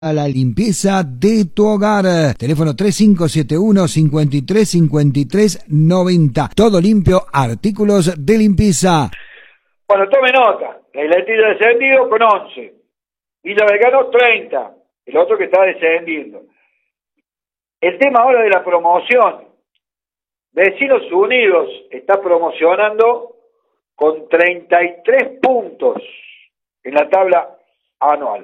A la limpieza de tu hogar. Teléfono 3571-535390. Todo limpio, artículos de limpieza. Bueno, tome nota. El Letilla descendido con 11. Villa Belgrano 30. El otro que está descendiendo. El tema ahora de la promoción. Vecinos Unidos está promocionando con 33 puntos en la tabla anual.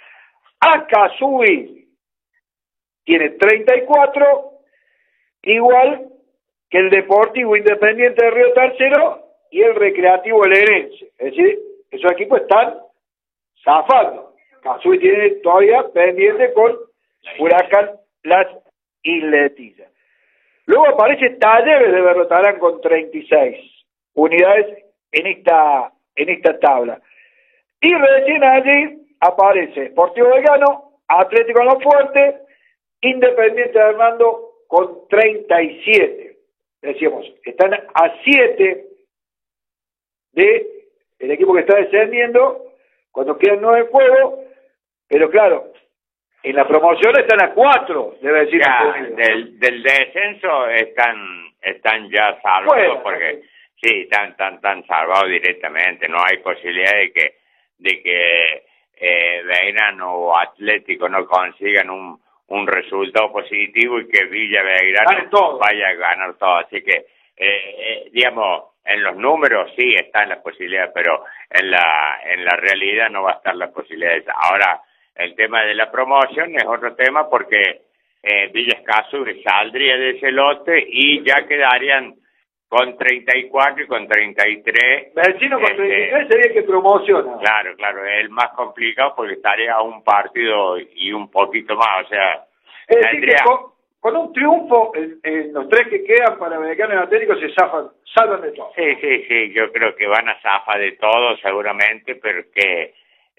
Acazui tiene 34, igual que el Deportivo Independiente de Río Tercero y el Recreativo Helenense. Es decir, esos equipos están zafando. Acazui tiene todavía pendiente con Huracán Las Isletillas. Luego aparece Talleres de Berrotarán con 36 unidades en esta tabla. Y recién allí aparece Sportivo Belgrano, Atlético en Los Fuertes, Independiente de Hernando con 37. Decíamos, están a 7 de el equipo que está descendiendo, cuando quedan 9 en juego, pero claro, en la promoción están a 4, debe decir. Del descenso están ya salvados, bueno, porque sí, están salvados directamente, no hay posibilidad de que Belgrano o Atlético no consigan un resultado positivo y que Villa Belgrano vaya a ganar todo. Así que, digamos, en los números sí están las posibilidades, pero en la realidad no va a estar las posibilidades. Ahora, el tema de la promoción es otro tema porque Villa Escazú saldría de ese lote y ya quedarían con 34 y con 33. Vecino con 33 sería que promociona. Claro, es el más complicado porque estaría a un partido y un poquito más, o sea... Es decir, que con un triunfo, en los 3 que quedan para Belgrano y Atlético se salvan de todo. Sí, yo creo que van a zafar de todo seguramente, pero que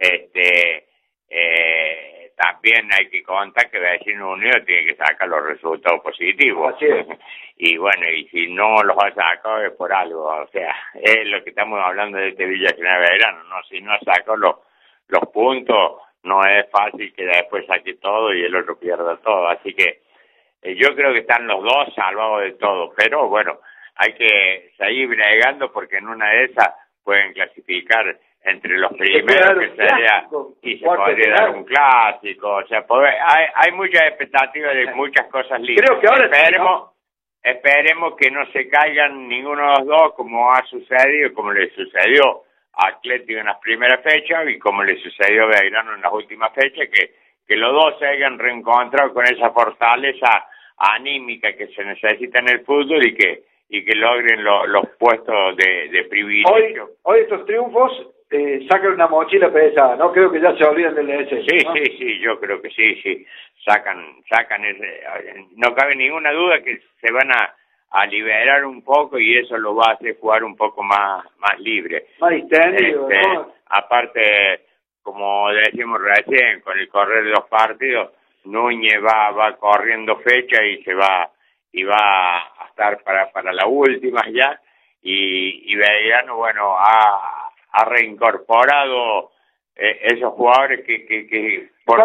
también hay que contar que Vecino Unido tiene que sacar los resultados positivos. Así es. Y bueno, y si no los ha sacado es por algo, o sea, es lo que estamos hablando de Villa General Belgrano, ¿no? Si no ha sacado los puntos, no es fácil que después saque todo y el otro pierda todo, así que yo creo que están los dos salvados de todo, pero bueno, hay que seguir bregando porque en una de esas pueden clasificar entre los primeros que sería, y se podría dar un clásico, o sea, hay muchas expectativas de muchas cosas lindas. Creo que ahora esperemos que no se caigan ninguno de los dos como ha sucedido, como le sucedió a Atlético en las primeras fechas y como le sucedió a Belgrano en las últimas fechas, que los dos se hayan reencontrado con esa fortaleza anímica que se necesita en el fútbol y que logren los puestos de privilegio. Hoy estos triunfos sacan una mochila pesada, ¿no? Creo que ya se olvidan del descenso, ¿no? Sí, yo creo que sí. Sacan ese, no cabe ninguna duda que se van a liberar un poco y eso lo va a hacer jugar un poco más libre. Más distendido, ¿no? Aparte, como decimos recién, con el correr de los partidos, Núñez va corriendo fecha y va a estar para la última ya, y Belgrano, bueno, ha reincorporado esos jugadores que por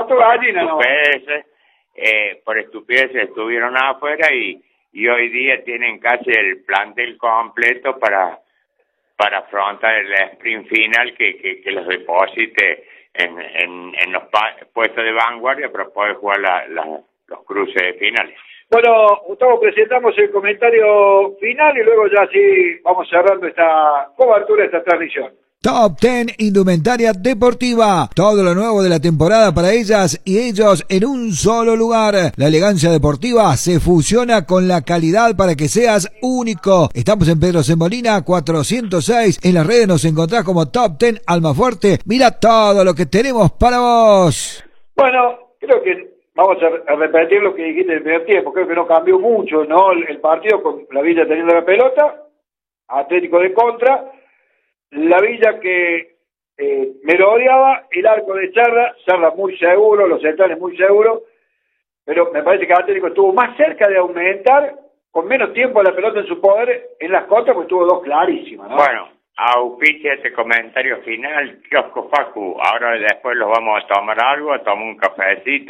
estupideces estuvieron afuera y hoy día tienen casi el plantel completo para afrontar el sprint final que los deposite en los puestos de vanguardia para poder jugar los cruces de finales. Bueno, Gustavo, presentamos el comentario final y luego ya sí vamos cerrando esta cobertura, esta transmisión. Top 10 Indumentaria Deportiva. Todo lo nuevo de la temporada para ellas y ellos en un solo lugar. La elegancia deportiva se fusiona con la calidad para que seas único. Estamos en Pedro Semolina 406. En las redes nos encontrás como Top 10 Almafuerte. Mira todo lo que tenemos para vos. Bueno, creo que vamos a repetir lo que dijiste en el primer tiempo. Creo que no cambió mucho, ¿no? El partido con la Villa teniendo la pelota, Atlético de contra. La Villa que merodeaba, el arco de Charla muy seguro, los centrales muy seguros, pero me parece que Atlético estuvo más cerca de aumentar, con menos tiempo la pelota en su poder, en las contras, pues tuvo dos clarísimas, ¿no? Bueno, auspicia este comentario final, Kiosco Facu. Ahora después los vamos a tomar algo, a tomar un cafecito.